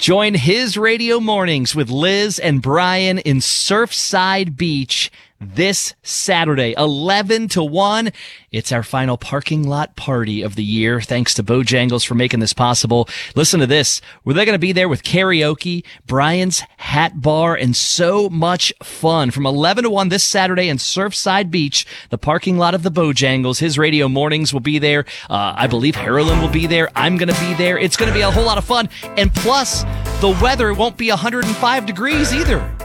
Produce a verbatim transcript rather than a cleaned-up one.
Join his radio mornings with Liz and Brian in Surfside Beach this Saturday, eleven to one. It's our final parking lot party of the year. Thanks to Bojangles for making this possible. Listen to this. We're going to be there with karaoke, Brian's Hat Bar, and so much fun. From eleven to one this Saturday in Surfside Beach, the parking lot of the Bojangles. His radio mornings will be there. Uh, I believe Harlan will be there. I'm going to be there. It's going to be a whole lot of fun. And plus, the weather won't be one hundred five degrees either.